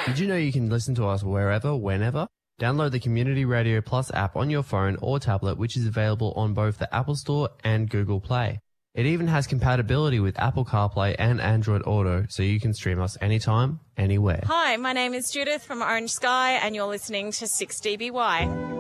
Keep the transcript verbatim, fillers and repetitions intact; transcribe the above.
Did you know you can listen to us wherever, whenever? Download the Community Radio Plus app on your phone or tablet, which is available on both the Apple Store and Google Play. It even has compatibility with Apple CarPlay and Android Auto, so you can stream us anytime, anywhere. Hi, my name is Judith from Orange Sky, and you're listening to six D B Y.